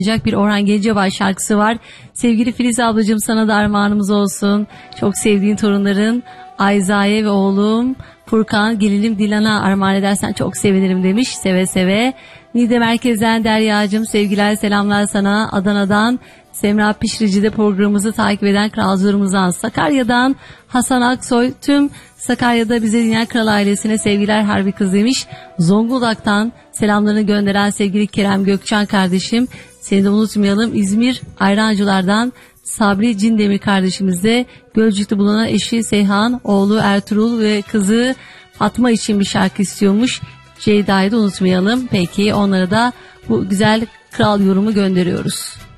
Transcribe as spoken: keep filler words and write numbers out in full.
bir Orhan Gencebay şarkısı var. Sevgili Filiz ablacığım, sana da armağanımız olsun. Çok sevdiğin torunların Ayza'ya ve oğlum Furkan, gelinim Dilan'a armağan edersen çok sevinirim demiş. Seve seve. Niğde merkezden Derya'cığım, sevgiler selamlar sana. Adana'dan Semra Pişirici'de programımızı takip eden kralcılarımızdan, Sakarya'dan Hasan Aksoy, tüm Sakarya'da bize dinleyen kral ailesine sevgiler Harbi kız demiş. Zonguldak'tan selamlarını gönderen sevgili Kerem Gökçen kardeşim, seni de unutmayalım. İzmir Ayrancılar'dan Sabri Cindemir kardeşimiz de Gölcük'te bulunan eşi Seyhan, oğlu Ertuğrul ve kızı Fatma için bir şarkı istiyormuş. Ceyda'yı da unutmayalım. Peki onlara da bu güzel kral yorumu gönderiyoruz.